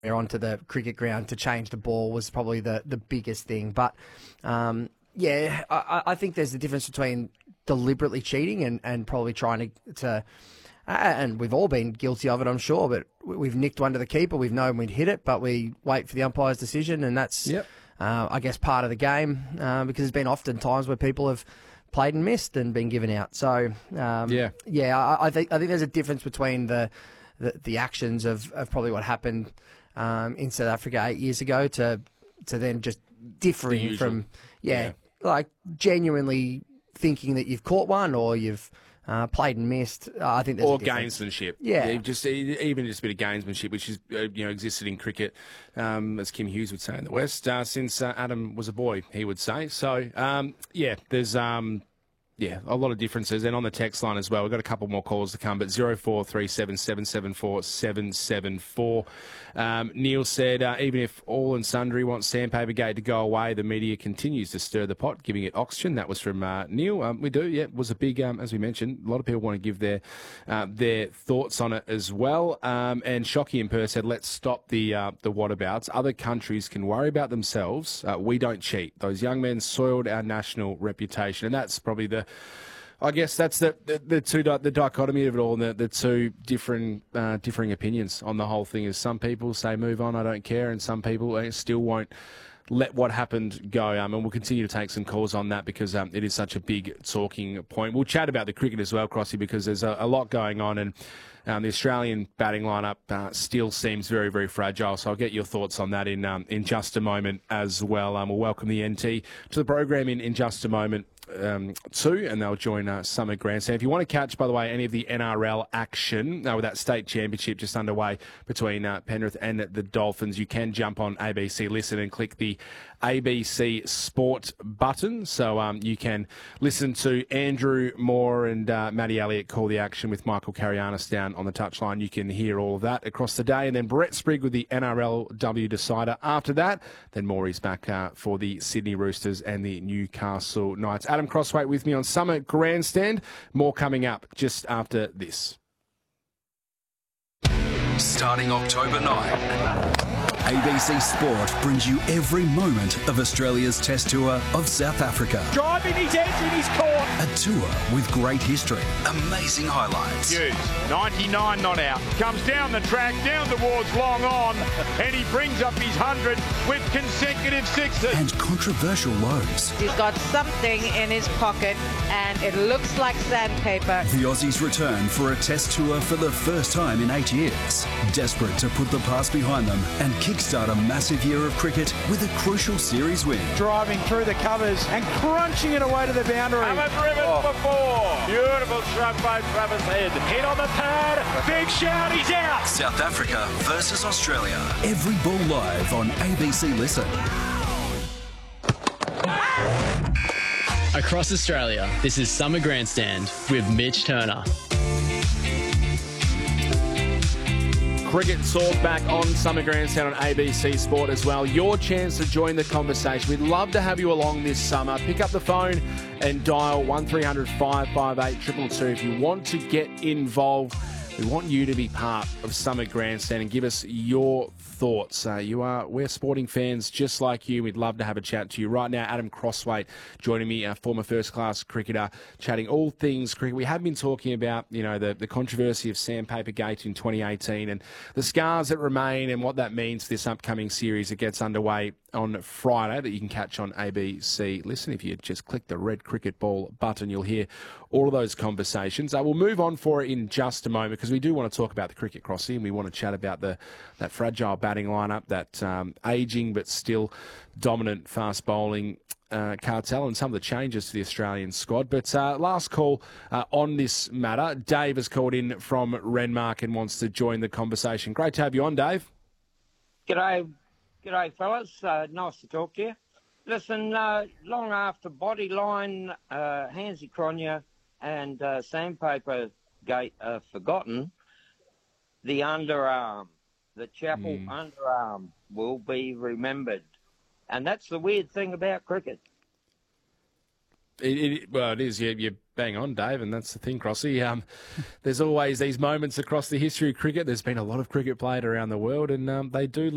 onto the cricket ground to change the ball was probably the biggest thing. But, I think there's a difference between deliberately cheating and probably trying to and we've all been guilty of it, I'm sure, but we've nicked one to the keeper. We've known we'd hit it, but we wait for the umpire's decision, and that's, I guess, part of the game because there's been often times where people have played and missed and been given out. So, I think there's a difference between the actions of probably what happened in South Africa 8 years ago to then just differing from, like genuinely thinking that you've caught one or you've played and missed. I think there's or a difference. Gamesmanship. Yeah, just even just a bit of gamesmanship, which is existed in cricket, as Kim Hughes would say in the West, since Adam was a boy, he would say. So there's a lot of differences. And on the text line as well, we've got a couple more calls to come, but 0437 774 774. Neil said, even if all and sundry want Sandpaper Gate to go away, the media continues to stir the pot, giving it oxygen. That was from Neil. We do, it was a big, as we mentioned, a lot of people want to give their thoughts on it as well. And Shockey in Perth said, let's stop the whatabouts. Other countries can worry about themselves. We don't cheat. Those young men soiled our national reputation. And that's probably I guess that's the dichotomy of it all, and the two differing opinions on the whole thing. Is some people say move on, I don't care, and some people still won't let what happened go. And we'll continue to take some calls on that because it is such a big talking point. We'll chat about the cricket as well, Crossy, because there's a lot going on, and the Australian batting lineup still seems very, very fragile. So I'll get your thoughts on that in just a moment as well. We'll welcome the NT to the program in just a moment too, and they'll join Summer Grandstand. If you want to catch, by the way, any of the NRL action with that state championship just underway between Penrith and the Dolphins, you can jump on ABC Listen and click the ABC Sport button. So you can listen to Andrew Moore and Matty Elliott call the action with Michael Carianis down on the touchline. You can hear all of that across the day. And then Brett Sprigg with the NRLW decider after that. Then Maury's back for the Sydney Roosters and the Newcastle Knights. Adam Crossway with me on Summer Grandstand. More coming up just after this. Starting October 9, ABC Sport brings you every moment of Australia's Test Tour of South Africa. Driving his edge in his court. A tour with great history, amazing highlights. Hughes, 99 not out. Comes down the track, down towards long on, and he brings up his 100 with consecutive sixes. And controversial lows. He's got something in his pocket, and it looks like sandpaper. The Aussies return for a Test Tour for the first time in 8 years. Desperate to put the past behind them and kickstart a massive year of cricket with a crucial series win. Driving through the covers and crunching it away to the boundary. Haven't driven before. Beautiful shrug by Travis Head. Hit on the pad. Big shout. He's out. South Africa versus Australia. Every ball live on ABC Listen. Across Australia, this is Summer Grandstand with Mitch Turner. Cricket Soars back on Summer Grandstand on ABC Sport as well. Your chance to join the conversation. We'd love to have you along this summer. Pick up the phone and dial 1300 558 222 if you want to get involved. We want you to be part of Summer Grandstand and give us your thoughts. We're sporting fans just like you. We'd love to have a chat to you right now. Adam Crossway joining me, a former first-class cricketer, chatting all things cricket. We have been talking about, the controversy of Sandpaper Gate in 2018 and the scars that remain and what that means for this upcoming series that gets underway on Friday that you can catch on ABC Listen. If you just click the red cricket ball button, you'll hear all of those conversations. We'll move on for it in just a moment because we do want to talk about the cricket, Crossy, and we want to chat about that fragile batting lineup, that ageing but still dominant fast bowling cartel and some of the changes to the Australian squad. But last call on this matter. Dave has called in from Renmark and wants to join the conversation. Great to have you on, Dave. G'day, fellas. Nice to talk to you. Listen, long after Bodyline, Hansie Cronje and Sandpaper Gate are forgotten, the underarm, the Chappell underarm will be remembered. And that's the weird thing about cricket. It is. You're bang on, Dave, and that's the thing, Crossy. There's always these moments across the history of cricket. There's been a lot of cricket played around the world, and they do